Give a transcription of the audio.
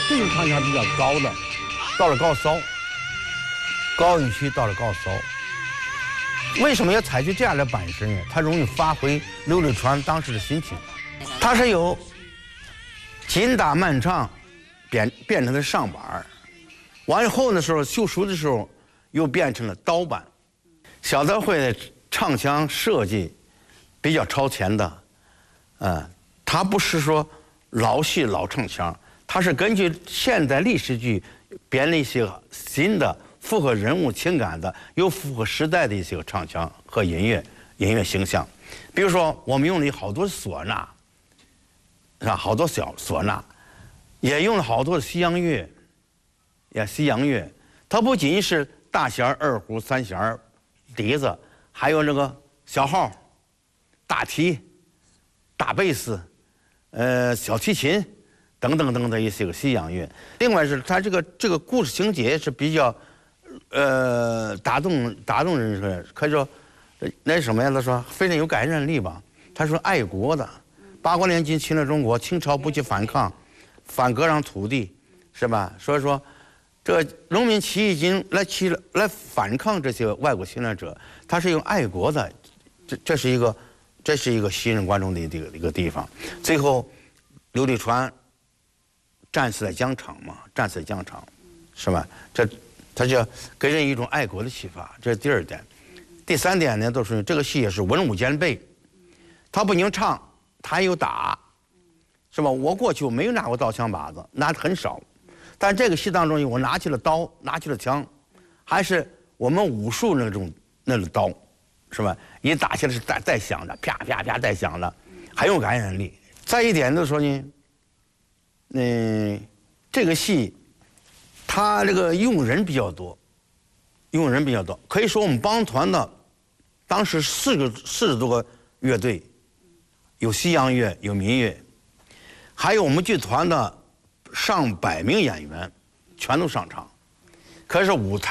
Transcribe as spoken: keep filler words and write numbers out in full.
这种唱腔比较高的，到了高骚，高音区到了高骚。为什么要采取这样的版式呢？它容易发挥刘立川当时的心情。它是由紧打慢唱变变成了上板，完了后的时候修熟的时候又变成了刀版。小德会的唱腔设计比较超前的，呃，它不是说老戏老唱腔，它是根据现代历史剧编了一些新的符合人物情感的又符合时代的一些唱腔和音乐音乐形象。比如说我们用了好多唢呐，是吧？好多小唢呐，也用了好多的西洋乐，也西洋乐。它不仅是大弦、二胡、三弦、笛子，还有那个小号、大提、大贝斯，呃，小提琴等等等等一些个西洋乐。另外是它这个这个故事情节是比较，呃，打动打动人的，可以说那什么呀？他说非常有感染力吧。他说爱国的，八国联军侵略中国，清朝不去反抗，反割让土地，是吧？所以说，这个农民起义军来起来反抗这些外国侵略者，他是用爱国的，这这是一个这是一个吸引观众的一个一个地方。最后，刘立川战死在疆场嘛，战死在疆场，是吧？这他就给人一种爱国的启发，这是第二点。第三点呢，都是这个戏也是文武兼备，他不仅唱，他还有打，是吧？我过去我没有拿过刀枪把子，拿的很少，但这个戏当中我拿起了刀，拿起了枪，还是我们武术那种那种刀，是吧？一打起来是带带响的，啪啪啪带响的，很有感染力。再一点就是说呢，嗯，这个戏，他这个用人比较多，用人比较多，可以说我们帮团的，当时四个四十多个乐队，有西洋乐，有民乐，还有我们剧团的上百名演员，全都上场，可是舞台。